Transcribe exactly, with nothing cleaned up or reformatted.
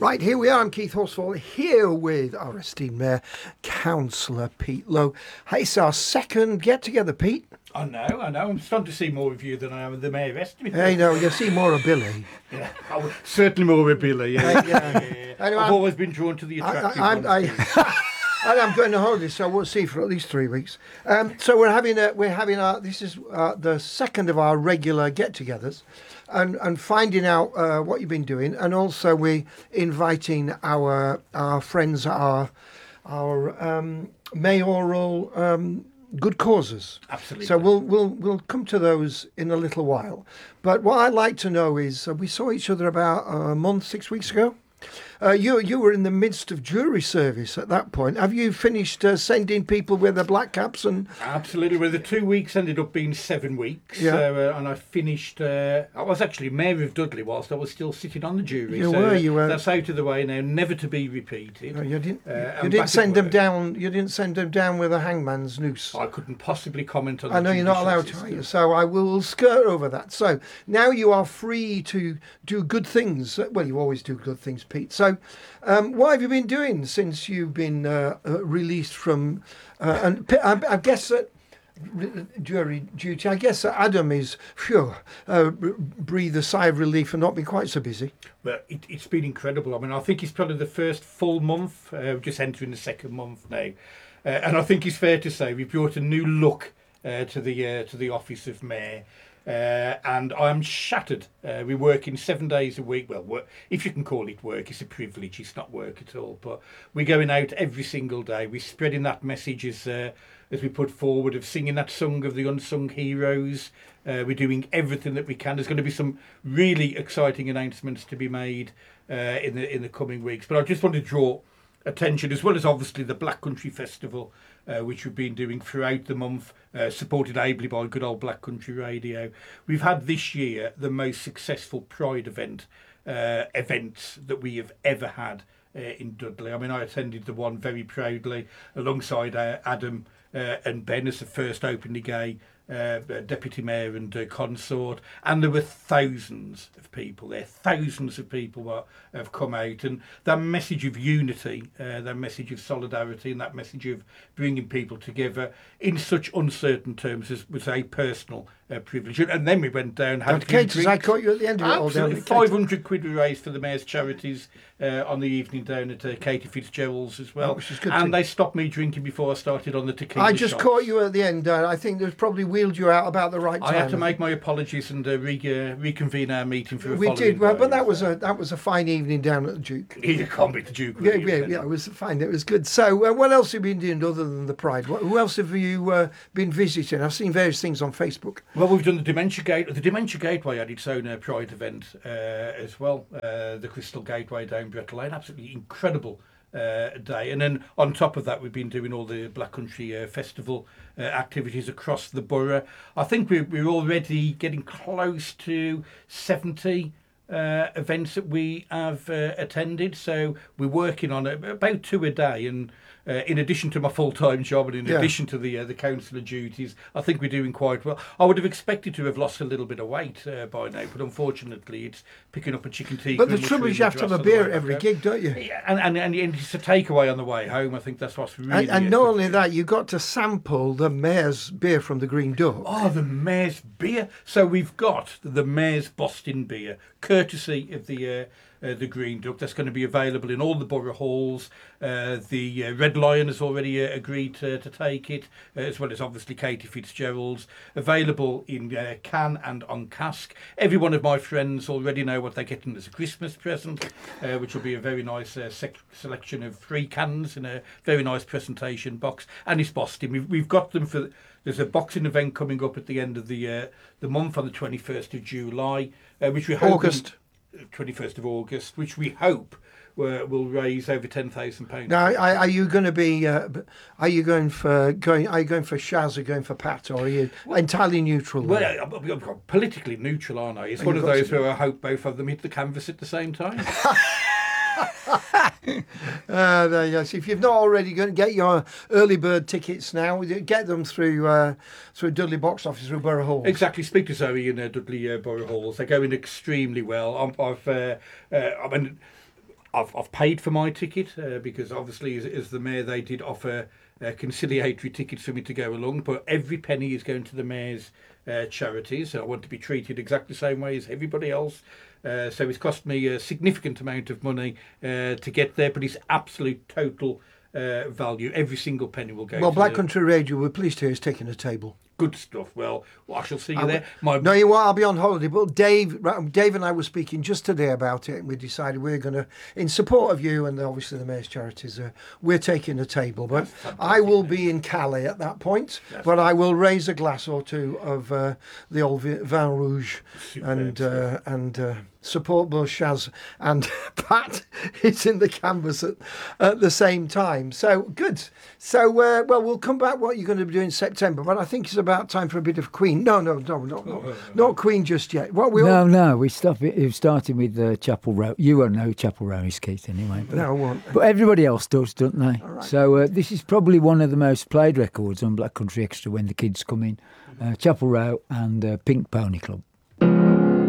Right, here we are. I'm Keith Horsfall, here with our esteemed Mayor, Councillor Pete Lowe. Hey, it's our second get-together, Pete. I know, I know. I'm starting to see more of you than I am of the Mayor estimate. Hey, no, you see more of Billy. Yeah, oh, certainly more of Billy, yeah. Uh, yeah. yeah, yeah. Anyway, I've I'm- always been drawn to the attractive I, ones. I, I, I, I'm going on holiday, so we'll see for at least three weeks. Um, so we're having a, we're having our, this is uh, the second of our regular get-togethers, and and finding out uh, what you've been doing, and also we're inviting our our friends, our our um, mayoral um, good causes. Absolutely. So we'll we'll we'll come to those in a little while. But what I'd like to know is uh, we saw each other about a month, six weeks ago. Uh, you you were in the midst of jury service at that point. Have you finished uh, sending people with the black caps and? Absolutely. Well, the two weeks ended up being seven weeks. Yeah. Uh, and I finished, uh, I was actually Mayor of Dudley whilst I was still sitting on the jury. You so were, you were. That's out of the way now, never to be repeated. No, you didn't. Uh, you and didn't back send at them work. down. You didn't send them down with a hangman's noose. I couldn't possibly comment on I the know you're not judicial allowed to, system. are you? So I will skirt over that. So now you are free to do good things. Well, you always do good things, Pete. So um, what have you been doing since you've been uh, uh, released from? Uh, and P- I, I guess that re- jury duty. I guess that Adam is, phew, uh, b- breathe a sigh of relief and not been quite so busy. But it, it's been incredible. I mean, I think it's probably the first full month. Uh, we're just entering the second month now, uh, and I think it's fair to say we brought a new look uh, to the uh, to the office of Mayor. Uh, and I'm shattered. Uh, we work in seven days a week. Well, work, if you can call it work, it's a privilege. It's not work at all. But we're going out every single day. We're spreading that message as uh, as we put forward of singing that song of the unsung heroes. Uh, we're doing everything that we can. There's going to be some really exciting announcements to be made uh, in the in the coming weeks. But I just want to draw attention, as well as obviously the Black Country Festival, uh, which we've been doing throughout the month, uh, supported ably by good old Black Country Radio. We've had this year the most successful Pride event uh, events that we have ever had uh, in Dudley. I mean, I attended the one very proudly alongside uh, Adam uh, and Ben as the first openly gay uh, deputy mayor and uh, consort, and there were thousands of people there, thousands of people that have come out, and that message of unity, uh, that message of solidarity, and that message of bringing people together in such uncertain terms as was a personal uh, privilege. And then we went down, had But a few Kate, I drinks. caught you at the end of it all down Absolutely, at five Kate. hundred quid we raised for the Mayor's charities uh, on the evening down at uh, Katie Fitzgerald's as well. Oh, which is good and too. they stopped me drinking before I started on the tequila I just shots. caught you at the end. Uh, I think there's probably wheeled you out about the right time. I had to make my apologies and uh, re- uh, reconvene our meeting for a We following did, well, day. but that was a that was a fine evening down at the Duke. You can't beat the Duke. Yeah, really, yeah, isn't it? yeah, it was fine. It was good. So, uh, what else have you been doing other than the Pride? What, who else have you uh, been visiting? I've seen various things on Facebook. Well, we've done the Dementia Gate. The Dementia Gateway had its own uh, Pride event uh, as well. Uh, the Crystal Gateway down Brett Lane. Absolutely incredible uh, day. And then on top of that, we've been doing all the Black Country uh, Festival uh, activities across the borough. I think we're, we're already getting close to seventy uh, events that we have uh, attended. So we're working on it, about two a day. And Uh, in addition to my full-time job and in Yeah. addition to the uh, the councillor duties, I think we're doing quite well. I would have expected to have lost a little bit of weight uh, by now, but unfortunately it's picking up a chicken tikka. But the and trouble is, you have to have a mushroom beer dross at on the way every back gig, don't you? home. Yeah, and, and, and, and it's a takeaway on the way home. I think that's what's really... And, and uh, not good. only that, you got to sample the mayor's beer from the Green Duck. Oh, the Mayor's beer. So we've got the Mayor's Boston beer, courtesy of the uh, uh, the Green Duck. That's going to be available in all the borough halls. Uh, the uh, Red Lion has already uh, agreed to, to take it, uh, as well as obviously Katie Fitzgerald's. Available in uh, can and on cask. Every one of my friends already know what they're getting as a Christmas present, uh, which will be a very nice uh, sec- selection of three cans in a very nice presentation box. And it's Boston. We've, we've got them for... There's a boxing event coming up at the end of the uh, the month on the twenty-first of July, uh, which we hope August. twenty-first of August, which we hope uh, will raise over ten thousand pounds. Now, are, are you going to be? Uh, are you going for going? Are you going for Shaz or going for Pat, or are you entirely neutral? Well, I'm, I'm, I'm politically neutral, aren't I? It's Oh, one you've of got those to be. where I hope both of them hit the canvas at the same time. Uh, there, yes. If you've not already, going to get your early bird tickets now. Get them through uh, through Dudley Box Office through Borough Hall. Exactly. Speak to Zoe in uh, Dudley uh, Borough Halls. They're going extremely well. I'm, I've, uh, uh, I mean, I've, I've paid for my ticket uh, because obviously as, as the mayor they did offer uh, conciliatory tickets for me to go along, but every penny is going to the mayor's uh, charities. I want to be treated exactly the same way as everybody else. Uh, so it's cost me a significant amount of money uh, to get there, but it's absolute total uh, value. Every single penny will go. Well, to Black the, Country Radio, we're pleased to hear, is taking a table. Good stuff. Well, well, I shall see you I there. will- My No, you what? I'll be on holiday. But Dave, right, Dave and I were speaking just today about it, and we decided we're going to, in support of you and obviously the Mayor's Charities, uh, we're taking a table. But I will be in Calais at that point. That's but I will raise a glass or two of uh, the old vi- vin rouge Superb and uh, and uh, support both Shaz and Pat. It's in the canvas at, at the same time. So good. So uh, well, we'll come back. What you're going to be doing in September, but I think it's about time for a bit of Queen. No, no, no, no, no, not Queen just yet. What we No, all, no, we stopped. It started with uh, Chapel Row. You won't know Chapel Row is, Keith, anyway. But, No, I won't. But everybody else does, don't they? right. So uh, this is probably one of the most played records on Black Country Extra when the kids come in. Uh, Chapel Row and uh, Pink Pony Club.